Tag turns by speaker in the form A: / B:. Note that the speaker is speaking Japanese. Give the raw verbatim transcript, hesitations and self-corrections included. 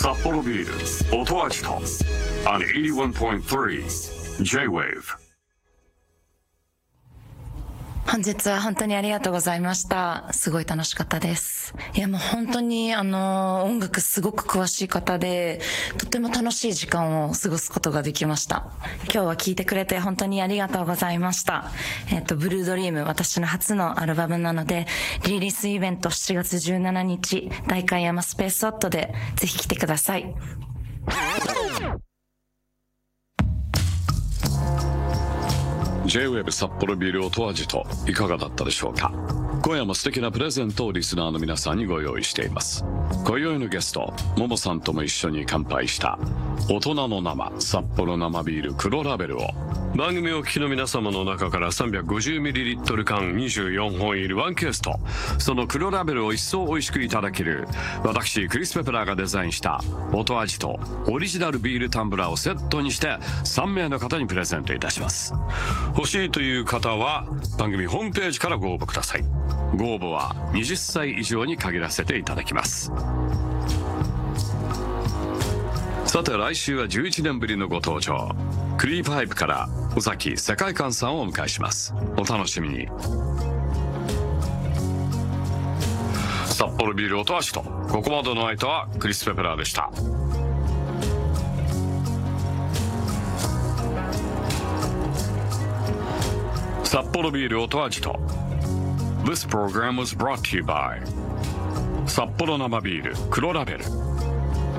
A: 札幌ビール音味と on エイティワンポイントスリー J-Wave。
B: 本日は本当にありがとうございました。すごい楽しかったです。いやもう本当にあの音楽すごく詳しい方で、とても楽しい時間を過ごすことができました。今日は聴いてくれて本当にありがとうございました。えっとブルードリーム、私の初のアルバムなので、リリースイベントしちがつじゅうしちにち代官山スペースオットでぜひ来てください。
C: J-Wave 札幌ビール音味といかがだったでしょうか。今夜も素敵なプレゼントをリスナーの皆さんにご用意しています。今宵のゲストももさんとも一緒に乾杯した大人の生札幌生ビール黒ラベルを番組お聞きの皆様の中から さんびゃくごじゅうミリリットル 缶にじゅうよんほん入りワンケースと、その黒ラベルを一層美味しくいただける私クリス・ペプラーがデザインした音味とオリジナルビールタンブラーをセットにしてさんめいの方にプレゼントいたします。欲しいという方は番組ホームページからご応募ください。ご応募ははたち以上に限らせていただきます。さて来週はじゅういちねんぶりのご登場、クリープハイプから尾崎世界観さんをお迎えします。お楽しみに。札幌ビール音味と、ここまでの相手はクリス・ペプラーでした。札幌ビール音味と This program was brought to you by 札幌生ビール黒ラベル。